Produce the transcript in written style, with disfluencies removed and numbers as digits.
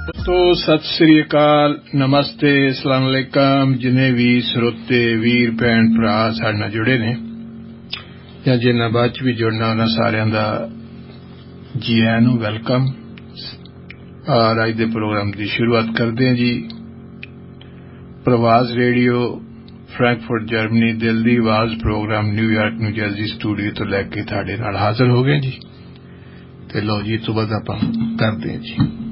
तो सत श्री अकाल, नमस्ते, अस्सलाम वालेकुम। जिन्हें भी श्रोते वीर भैन भरा साडे नाल जुड़े ने या जिन्हां बाद च भी जुड़ना उन्हां सारिआं दा जी आयां नूं वेलकम। और अज दे प्रोग्राम की शुरुआत करते हैं जी। प्रवास रेडियो फ्रैंकफर्ट जर्मनी दिल दी आवाज programme New York new Jersey studio तो लैके तुहाडे नाल हाजिर हो गए जी। ते लो जी तो बाद आपां करते हैं जी।